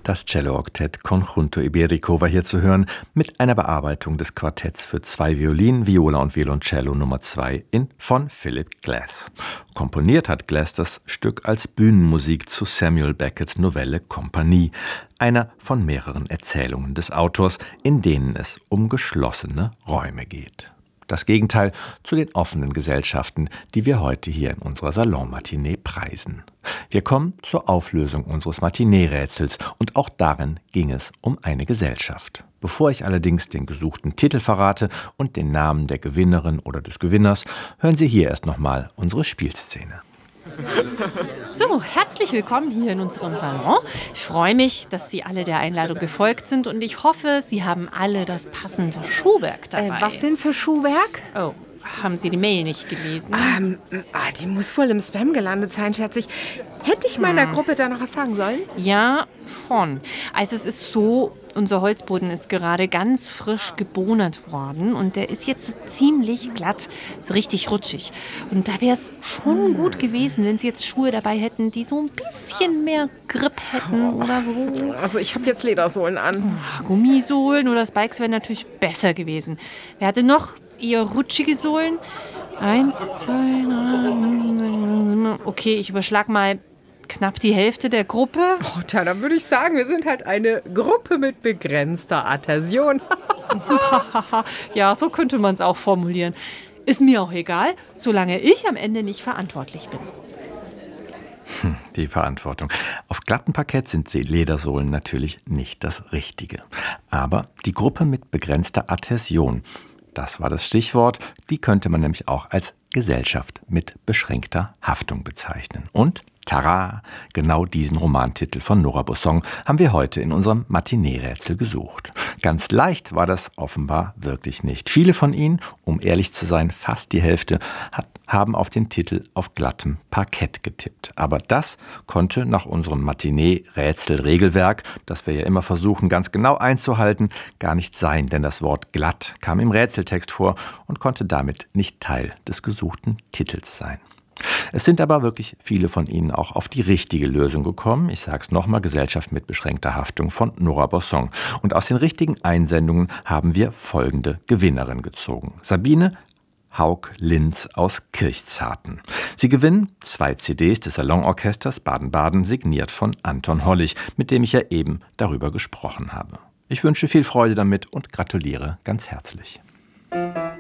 Das Cello-Oktett Conjunto Iberico war hier zu hören mit einer Bearbeitung des Quartetts für 2 Violinen, Viola und Violoncello Nummer 2 von Philip Glass. Komponiert hat Glass das Stück als Bühnenmusik zu Samuel Becketts Novelle Kompanie, einer von mehreren Erzählungen des Autors, in denen es um geschlossene Räume geht. Das Gegenteil zu den offenen Gesellschaften, die wir heute hier in unserer Salon-Matinee preisen. Wir kommen zur Auflösung unseres Matinee-Rätsels und auch darin ging es um eine Gesellschaft. Bevor ich allerdings den gesuchten Titel verrate und den Namen der Gewinnerin oder des Gewinners, hören Sie hier erst nochmal unsere Spielszene. So, herzlich willkommen hier in unserem Salon. Ich freue mich, dass Sie alle der Einladung gefolgt sind und ich hoffe, Sie haben alle das passende Schuhwerk dabei. Was denn für Schuhwerk? Oh, haben Sie die Mail nicht gelesen? Die muss wohl im Spam gelandet sein, schätze ich. Hätte ich meiner Gruppe da noch was sagen sollen? Ja, schon. Also es ist so, unser Holzboden ist gerade ganz frisch gebohnert worden und der ist jetzt ziemlich glatt, ist richtig rutschig. Und da wäre es schon gut gewesen, wenn Sie jetzt Schuhe dabei hätten, die so ein bisschen mehr Grip hätten oder so. Also ich habe jetzt Ledersohlen an. Gummisohlen oder Spikes wären natürlich besser gewesen. Wer hatte noch eher rutschige Sohlen? 1, 2, 3. Okay, ich überschlag mal knapp die Hälfte der Gruppe. Oh, dann würde ich sagen, wir sind halt eine Gruppe mit begrenzter Adhäsion. Ja, so könnte man es auch formulieren. Ist mir auch egal, solange ich am Ende nicht verantwortlich bin. Die Verantwortung. Auf glattem Parkett sind Ledersohlen natürlich nicht das Richtige. Aber die Gruppe mit begrenzter Adhäsion, das war das Stichwort, die könnte man nämlich auch als Gesellschaft mit beschränkter Haftung bezeichnen. Und tada, genau diesen Romantitel von Nora Bosson haben wir heute in unserem Matinee-Rätsel gesucht. Ganz leicht war das offenbar wirklich nicht. Viele von Ihnen, um ehrlich zu sein, fast die Hälfte, haben auf den Titel auf glattem Parkett getippt. Aber das konnte nach unserem Matinee-Rätsel-Regelwerk, das wir ja immer versuchen, ganz genau einzuhalten, gar nicht sein, denn das Wort glatt kam im Rätseltext vor und konnte damit nicht Teil des gesuchten Titels sein. Es sind aber wirklich viele von Ihnen auch auf die richtige Lösung gekommen. Ich sage es nochmal, Gesellschaft mit beschränkter Haftung von Nora Bosson. Und aus den richtigen Einsendungen haben wir folgende Gewinnerin gezogen. Sabine Haug-Linz aus Kirchzarten. Sie gewinnen 2 CDs des Salonorchesters Baden-Baden, signiert von Anton Hollig, mit dem ich ja eben darüber gesprochen habe. Ich wünsche viel Freude damit und gratuliere ganz herzlich.